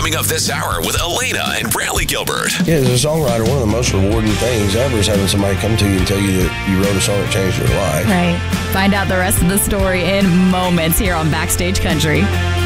coming up this hour with Elena and Bradley Gilbert. Yeah, as a songwriter, one of the most rewarding things ever is having somebody come to you and tell you that you wrote a song that changed your life. Right. Find out the rest of the story in moments here on Backstage Country.